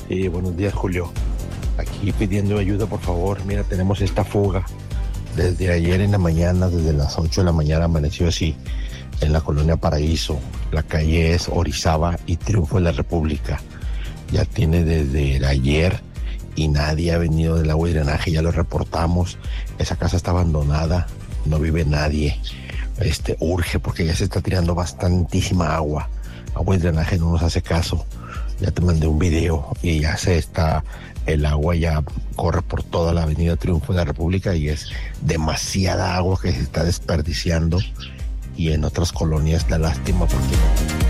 Sí, buenos días, Julio. Aquí pidiendo ayuda, por favor. Mira, tenemos esta fuga. Desde ayer en la mañana, desde las 8 de la mañana, amaneció así, en la colonia Paraíso. La calle es Orizaba y Triunfo de la República. Ya tiene desde el ayer y nadie ha venido del agua y drenaje, ya lo reportamos. Esa casa está abandonada, no vive nadie. Urge porque ya se está tirando bastantísima agua. Agua y drenaje no nos hace caso. Ya te mandé un video y ya el agua ya corre por toda la avenida Triunfo de la República y es demasiada agua que se está desperdiciando, y en otras colonias da lástima porque no.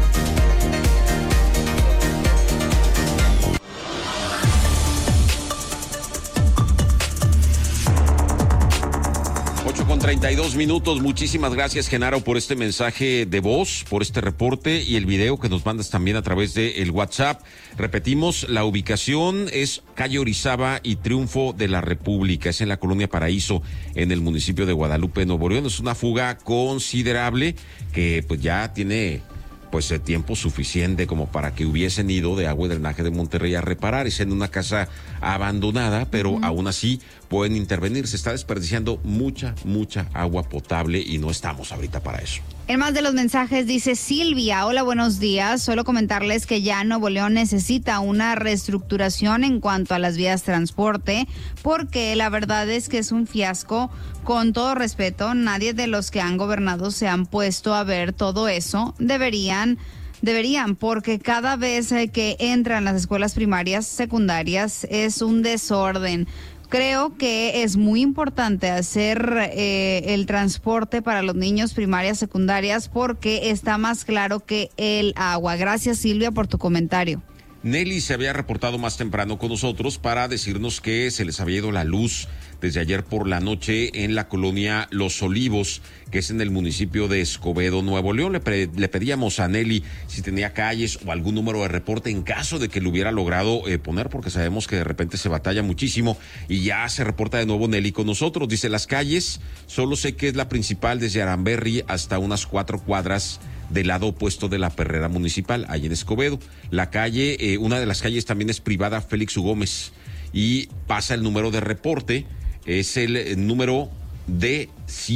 8:32. Muchísimas gracias, Genaro, por este mensaje de voz, por este reporte y el video que nos mandas también a través del WhatsApp. Repetimos, la ubicación es calle Orizaba y Triunfo de la República. Es en la colonia Paraíso, en el municipio de Guadalupe, Nuevo León. Es una fuga considerable que pues ya tiene tiempo suficiente como para que hubiesen ido de agua y drenaje de Monterrey a reparar. Es en una casa abandonada, pero aún así pueden intervenir. Se está desperdiciando mucha agua potable y no estamos ahorita para eso. En más de los mensajes dice Silvia: hola, buenos días. Solo comentarles que ya Nuevo León necesita una reestructuración en cuanto a las vías de transporte, porque la verdad es que es un fiasco. Con todo respeto, nadie de los que han gobernado se han puesto a ver todo eso. Deberían, porque cada vez que entran las escuelas primarias, secundarias, es un desorden. Creo que es muy importante hacer el transporte para los niños primarias, secundarias, porque está más claro que el agua. Gracias, Silvia, por tu comentario. Nelly se había reportado más temprano con nosotros para decirnos que se les había ido la luz desde ayer por la noche en la colonia Los Olivos, que es en el municipio de Escobedo, Nuevo León. Le pedíamos a Nelly si tenía calles o algún número de reporte en caso de que lo hubiera logrado poner, porque sabemos que de repente se batalla muchísimo, y ya se reporta de nuevo Nelly con nosotros. Dice: las calles, solo sé que es la principal desde Aramberri hasta unas 4 cuadras del lado opuesto de la perrera municipal, ahí en Escobedo. La calle, una de las calles también es privada Félix U. Gómez, y pasa el número de reporte, es el número de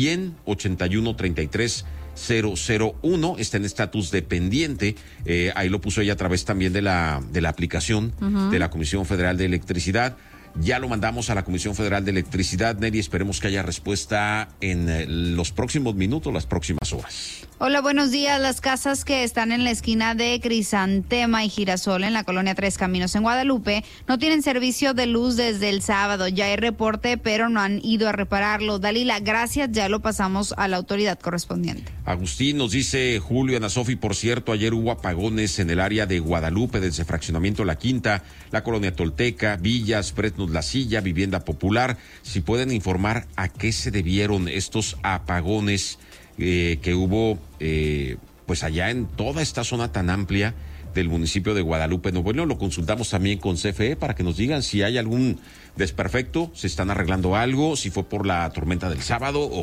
181-33-001, está en estatus de pendiente. Ahí lo puso ella a través también de la aplicación de la Comisión Federal de Electricidad. Ya lo mandamos a la Comisión Federal de Electricidad, Nelly. Esperemos que haya respuesta en los próximos minutos, las próximas horas. Hola, buenos días. Las casas que están en la esquina de Crisantema y Girasol, en la colonia Tres Caminos, en Guadalupe, no tienen servicio de luz desde el sábado. Ya hay reporte, pero no han ido a repararlo. Dalila, gracias, ya lo pasamos a la autoridad correspondiente. Agustín nos dice: Julio, Ana Sofi, por cierto, ayer hubo apagones en el área de Guadalupe, desde Fraccionamiento La Quinta, la colonia Tolteca, Villas, Fresnos La Silla, Vivienda Popular. Si pueden informar a qué se debieron estos apagones que hubo allá en toda esta zona tan amplia del municipio de Guadalupe, Nuevo León. Lo consultamos también con CFE para que nos digan si hay algún desperfecto, si están arreglando algo, si fue por la tormenta del sábado o